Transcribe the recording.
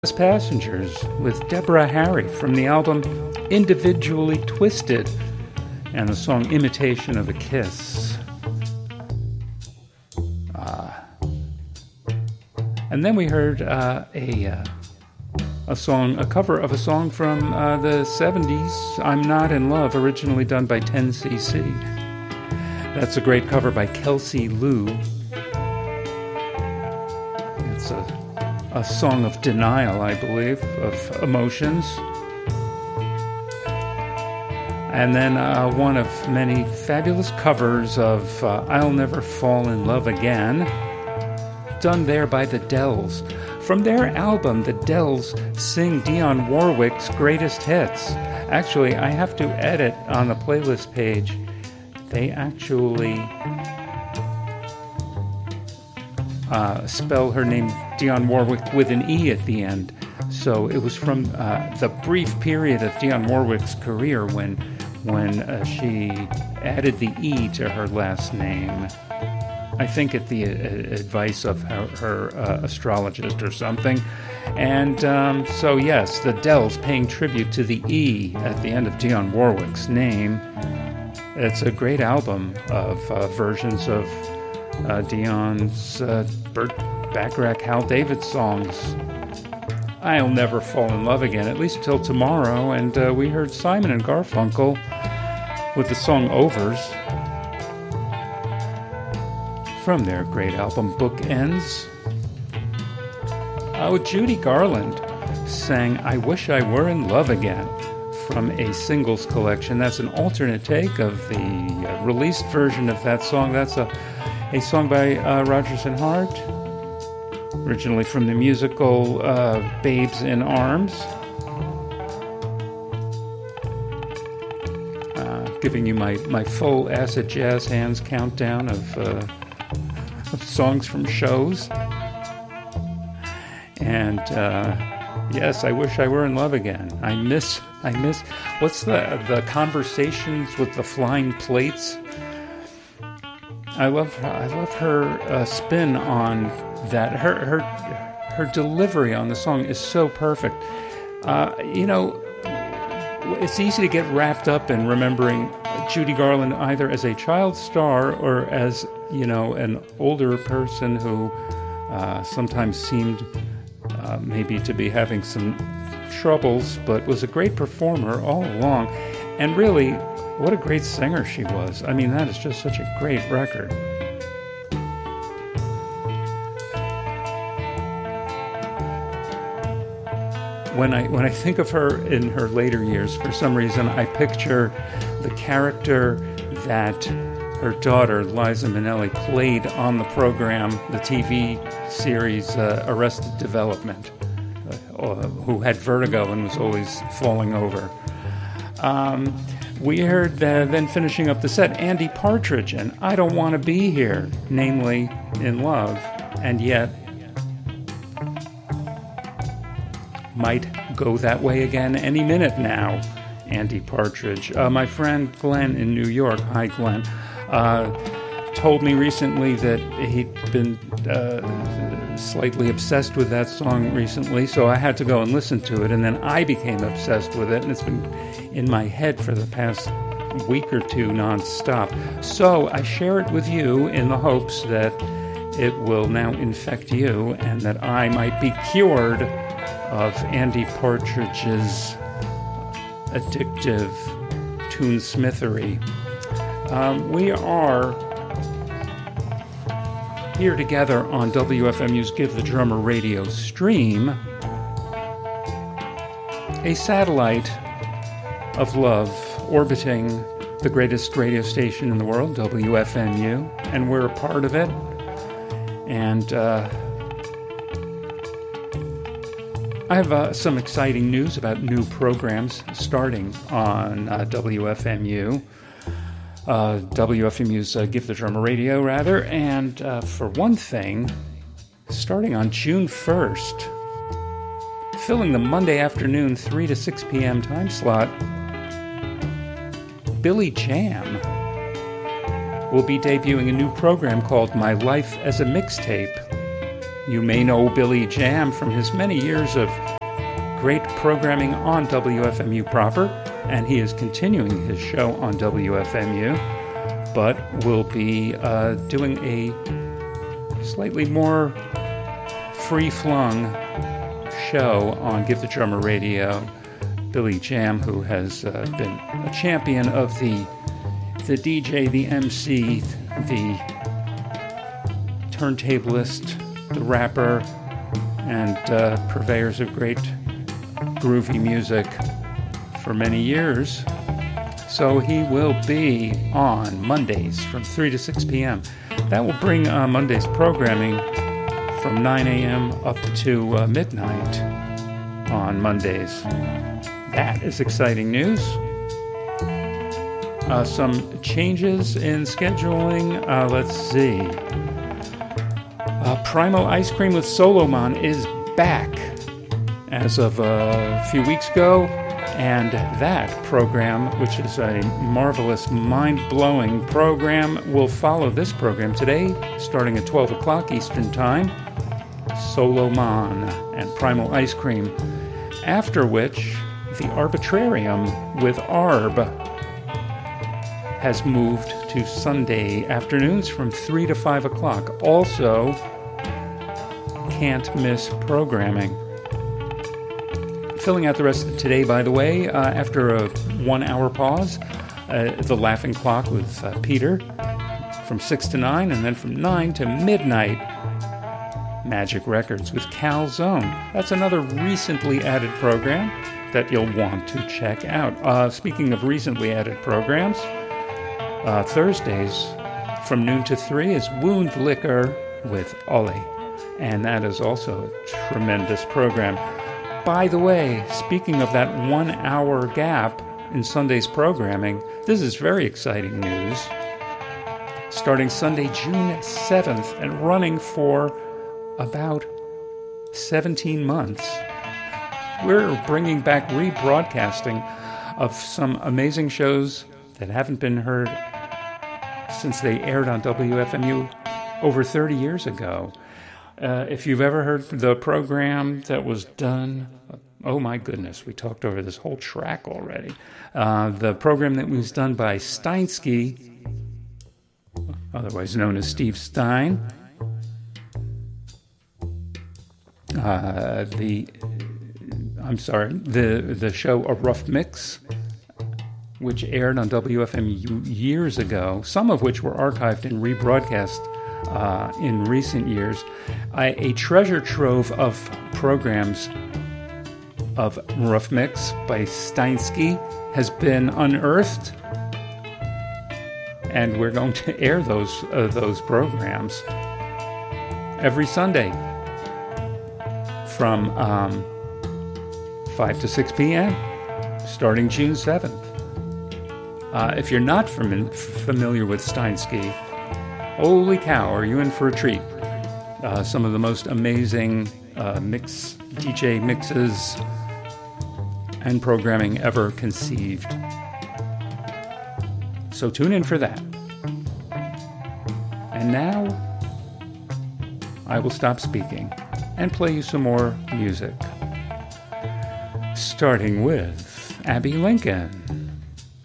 as Passengers with Deborah Harry from the album Individually Twisted and the song Imitation of a Kiss. And then we heard a cover of a song from the 70s, I'm Not in Love, originally done by 10cc. That's a great cover by Kelsey Lou. It's a song of denial, I believe, of emotions. And then one of many fabulous covers of I'll Never Fall in Love Again, done there by the Dells. From their album, the Dells sing Dionne Warwick's greatest hits. Actually, I have to edit on the playlist page. They actually spell her name Dionne Warwick with an E at the end. So it was from the brief period of Dionne Warwick's career when she added the E to her last name. I think at the advice of her astrologist or something. And so yes, the Dells paying tribute to the E at the end of Dionne Warwick's name. It's a great album of versions of Dionne's Burt Bacharach, Hal David songs. I'll Never Fall in Love Again, at least till tomorrow. And we heard Simon and Garfunkel with the song Overs from their great album Bookends. Judy Garland sang I Wish I Were in Love Again from a singles collection. That's an alternate take of the released version of that song. That's a song by Rodgers and Hart, originally from the musical Babes in Arms. Giving you my full acid jazz hands countdown of songs from shows. And yes, I wish I were in love again. I miss what's the Conversations with the Flying Plates. I love her spin on that. Her delivery on the song is so perfect. It's easy to get wrapped up in remembering Judy Garland either as a child star or as, an older person who sometimes seemed maybe to be having some troubles, but was a great performer all along. And really, what a great singer she was. I mean, that is just such a great record. When I think of her in her later years, for some reason, I picture the character that her daughter, Liza Minnelli, played on the program, the TV series Arrested Development, who had vertigo and was always falling over. We heard, then finishing up the set, Andy Partridge and I Don't Want to Be Here, namely In Love, and Yet Might Go That Way Again any minute now. Andy Partridge. My friend Glenn in New York, hi Glenn, told me recently that he'd been slightly obsessed with that song recently, so I had to go and listen to it, and then I became obsessed with it, and it's been in my head for the past week or two nonstop. So I share it with you in the hopes that it will now infect you and that I might be cured of Andy Partridge's addictive tunesmithery. We are here together on WFMU's Give the Drummer radio stream, a satellite of love orbiting the greatest radio station in the world, WFMU, and we're a part of it. And I have some exciting news about new programs starting on WFMU. WFMU's Give the Drummer radio, rather. And for one thing, starting on June 1st, filling the Monday afternoon 3 to 6 p.m. time slot, Billy Jam will be debuting a new program called My Life as a Mixtape. You may know Billy Jam from his many years of great programming on WFMU proper, and he is continuing his show on WFMU, but will be doing a slightly more free-flung show on Give the Drummer Radio. Billy Jam, who has been a champion of the DJ, the MC, the turntablist, the rapper, and purveyors of great groovy music for many years. So he will be on Mondays from 3 to 6 p.m. That will bring Monday's programming from 9 a.m. up to midnight on Mondays. That is exciting news. Some changes in scheduling. Let's see. Primo Ice Cream with Solomon is back as of a few weeks ago, and that program, which is a marvelous, mind-blowing program, will follow this program today, starting at 12 o'clock Eastern Time. Solomon and Primal Ice Cream. After which, the Arbitrarium with Arb has moved to Sunday afternoons from 3 to 5 o'clock. Also, can't miss programming. Filling out the rest of today, by the way, after a 1-hour pause, the Laughing Clock with Peter from 6 to 9, and then from 9 to midnight, Magic Records with Cal Zone. That's another recently added program that you'll want to check out. Speaking of recently added programs, Thursdays from noon to 3 is Wound Liquor with Ollie, and that is also a tremendous program. By the way, speaking of that 1-hour gap in Sunday's programming, this is very exciting news. Starting Sunday, June 7th, and running for about 17 months, we're bringing back rebroadcasting of some amazing shows that haven't been heard since they aired on WFMU over 30 years ago. If you've ever heard the program that was done, oh my goodness, we talked over this whole track already. The program that was done by Steinsky, otherwise known as Steve Stein. The show A Rough Mix, which aired on WFMU years ago, some of which were archived and rebroadcast in recent years. A treasure trove of programs of Rough Mix by Steinsky has been unearthed, and we're going to air those programs every Sunday from 5 to 6 p.m. starting June 7th. If you're not familiar with Steinsky, holy cow, are you in for a treat? Some of the most amazing DJ mixes and programming ever conceived. So tune in for that. And now, I will stop speaking and play you some more music. Starting with Abbey Lincoln.